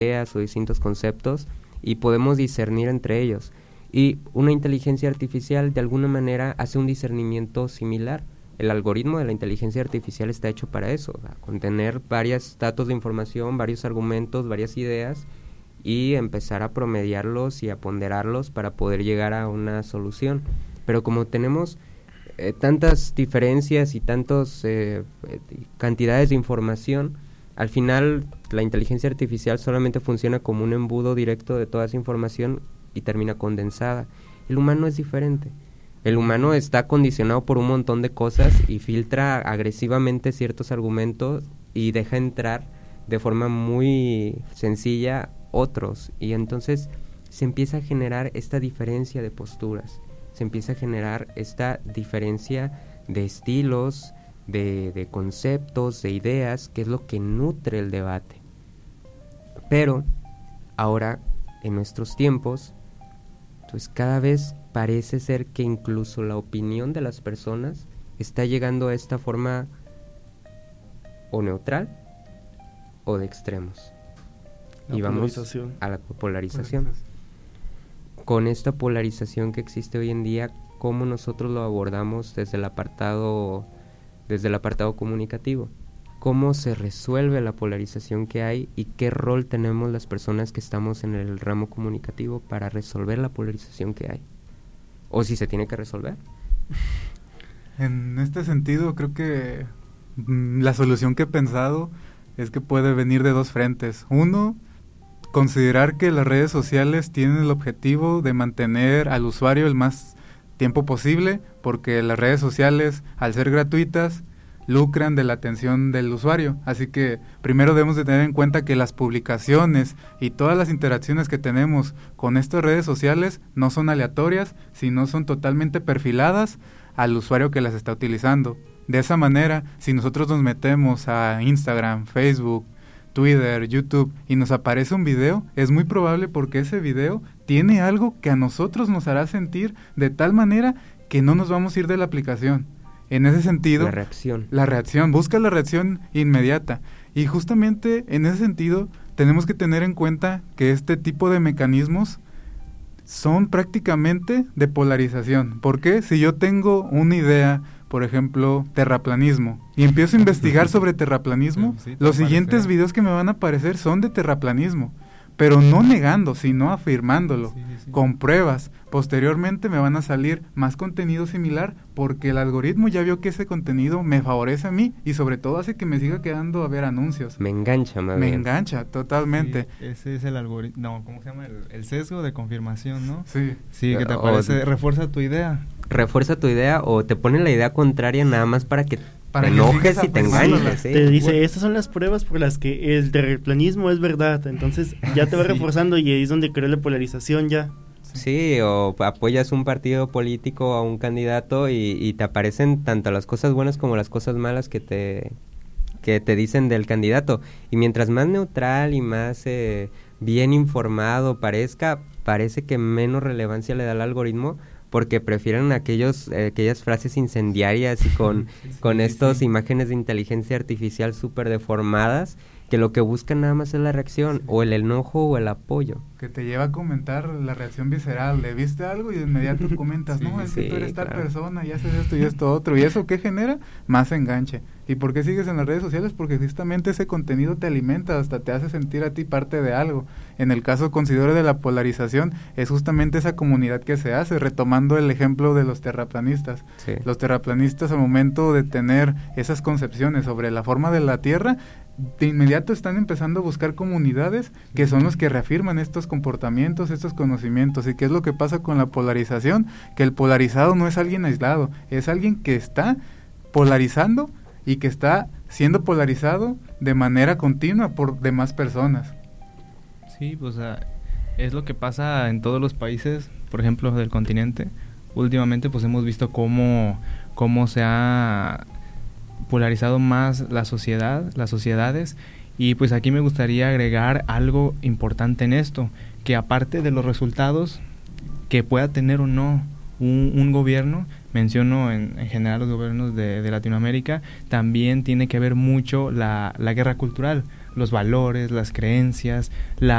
ideas o distintos conceptos y podemos discernir entre ellos. Y una inteligencia artificial de alguna manera hace un discernimiento similar. El algoritmo de la inteligencia artificial está hecho para eso, con tener varios datos de información, varios argumentos, varias ideas y empezar a promediarlos y a ponderarlos para poder llegar a una solución. Pero como tenemos tantas diferencias y tantas cantidades de información, al final la inteligencia artificial solamente funciona como un embudo directo de toda esa información y termina condensada. El humano es diferente. El humano está condicionado por un montón de cosas y filtra agresivamente ciertos argumentos y deja entrar de forma muy sencilla otros. Y entonces se empieza a generar esta diferencia de posturas, se empieza a generar esta diferencia de estilos, de conceptos, de ideas, que es lo que nutre el debate. Pero ahora, en nuestros tiempos, pues cada vez parece ser que incluso la opinión de las personas está llegando a esta forma o neutral o de extremos. Y vamos a la polarización. Con esta polarización que existe hoy en día, ¿cómo nosotros lo abordamos desde el apartado comunicativo? ¿Cómo se resuelve la polarización que hay y qué rol tenemos las personas que estamos en el ramo comunicativo para resolver la polarización que hay? ¿O si se tiene que resolver? En este sentido, creo que la solución que he pensado es que puede venir de dos frentes. Uno, considerar que las redes sociales tienen el objetivo de mantener al usuario el más tiempo posible, porque las redes sociales, al ser gratuitas, lucran de la atención del usuario. Así que primero debemos de tener en cuenta que las publicaciones y todas las interacciones que tenemos con estas redes sociales no son aleatorias, sino son totalmente perfiladas al usuario que las está utilizando. De esa manera, si nosotros nos metemos a Instagram, Facebook, Twitter, YouTube y nos aparece un video, es muy probable porque ese video tiene algo que a nosotros nos hará sentir de tal manera que no nos vamos a ir de la aplicación. En ese sentido, la reacción, busca la reacción inmediata. Y justamente en ese sentido tenemos que tener en cuenta que este tipo de mecanismos son prácticamente de polarización. ¿Por qué? Si yo tengo una idea, por ejemplo, terraplanismo, y empiezo a investigar sobre terraplanismo, los siguientes videos que me van a aparecer son de terraplanismo, pero no negando, sino afirmándolo, con pruebas. Posteriormente me van a salir más contenido similar porque el algoritmo ya vio que ese contenido me favorece a mí y sobre todo hace que me siga quedando a ver anuncios. Me engancha, más bien. Me engancha, totalmente. Sí, ese es el algoritmo, no, ¿cómo se llama? El sesgo de confirmación, ¿no? Sí. Sí, que te aparece, refuerza tu idea. Refuerza tu idea o te pone la idea contraria nada más para que te enojes y te enganches. Te dice, estas son las pruebas por las que el terraplanismo es verdad. Entonces ya te va reforzando y ahí es donde crea la polarización ya. Sí, o apoyas un partido político a un candidato y te aparecen tanto las cosas buenas como las cosas malas que te dicen del candidato. Y mientras más neutral y más bien informado parece que menos relevancia le da al algoritmo, porque prefieren aquellas frases incendiarias y con estas imágenes de inteligencia artificial súper deformadas, que lo que buscan nada más es la reacción, o el enojo o el apoyo. Que te lleva a comentar la reacción visceral, le viste algo y de inmediato comentas, no, es que tú eres tal persona y haces esto y esto otro, y eso ¿qué genera? Más enganche. ¿Y por qué sigues en las redes sociales? Porque justamente ese contenido te alimenta, hasta te hace sentir a ti parte de algo. En el caso, considero, de la polarización, es justamente esa comunidad que se hace, retomando el ejemplo de los terraplanistas. Sí. Los terraplanistas, al momento de tener esas concepciones sobre la forma de la Tierra, de inmediato están empezando a buscar comunidades que son los que reafirman estos comportamientos, estos conocimientos. ¿Y qué es lo que pasa con la polarización? Que el polarizado no es alguien aislado, es alguien que está polarizando y que está siendo polarizado de manera continua por demás personas. Sí, pues es lo que pasa en todos los países, por ejemplo, del continente. Últimamente pues hemos visto cómo se ha polarizado más las sociedades, y pues aquí me gustaría agregar algo importante en esto, que aparte de los resultados que pueda tener o no un gobierno, menciono en general los gobiernos de Latinoamérica, también tiene que ver mucho la guerra cultural, los valores, las creencias,